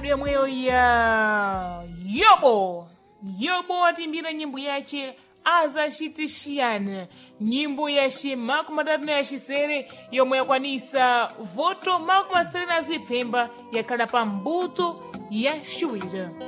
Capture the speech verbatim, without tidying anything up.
redu yomweyo ya Yobo. Yobo atimbira nyimbo yace azachitishiyana, nyimbo yace makumi atatu yachisere yomwe yakwanisa voto makumi asere na zipfemba yakhala pa mbuto ya Xuwira.